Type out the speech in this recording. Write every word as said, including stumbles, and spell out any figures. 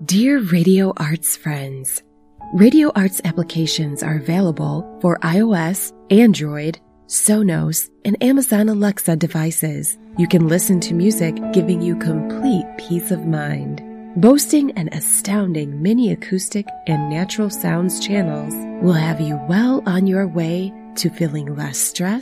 Dear Radio Arts friends, Radio Arts applications are available for iOS, Android, Sonos, and Amazon Alexa devices. You can listen to music giving you complete peace of mind. Boasting an astounding mini acoustic and natural sounds channels will have you well on your way to feeling less stressed